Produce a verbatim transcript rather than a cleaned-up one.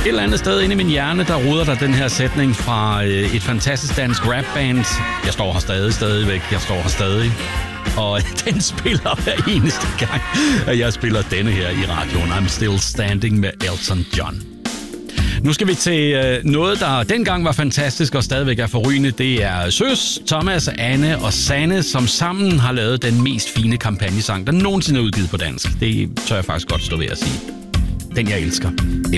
Et eller andet sted inde i min hjerne, der ruder der den her sætning fra øh, et fantastisk dansk rapband. Jeg står her stadig, stadigvæk. Jeg står her stadig. Og den spiller hver eneste gang, at jeg spiller denne her i radioen. I'm Still Standing med Elton John. Nu skal vi til øh, noget, der dengang var fantastisk og stadigvæk er forrygende. Det er Søs, Thomas, Anne og Sanne, som sammen har lavet den mest fine kampagnesang, der nogensinde er udgivet på dansk. Det tør jeg faktisk godt stå ved at sige. Den jeg elsker.